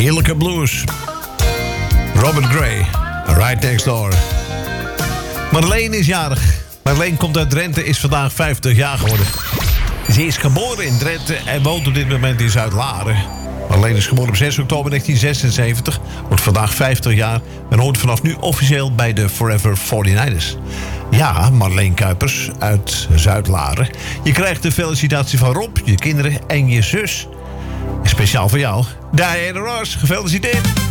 Heerlijke blues. Robert Gray, Right Next Door. Marleen is jarig. Marleen komt uit Drenthe, is vandaag 50 jaar geworden. Ze is geboren in Drenthe en woont op dit moment in Zuid-Laren. Marleen is geboren op 6 oktober 1976, wordt vandaag 50 jaar... en hoort vanaf nu officieel bij de Forever 49ers. Ja, Marleen Kuipers uit Zuid-Laren. Je krijgt de felicitatie van Rob, je kinderen en je zus. En speciaal voor jou, Diana Ross. Gefeliciteerd.